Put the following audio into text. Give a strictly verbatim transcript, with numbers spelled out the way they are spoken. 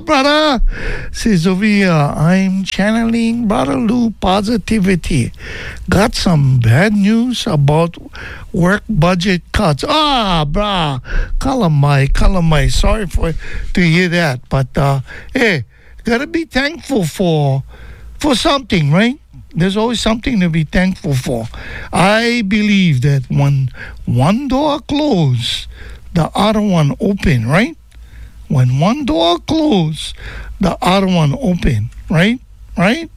brother. Says over here, I'm channeling Brother Lou positivity. Got some bad news about work budget cuts. Ah, brah. Kalamai, Kalamai. Sorry for to hear that. But, uh, hey, gotta be thankful for for something, right? There's always something to be thankful for. I believe that when one door closes, the other one open, right? When one door closes, the other one open, right? Right?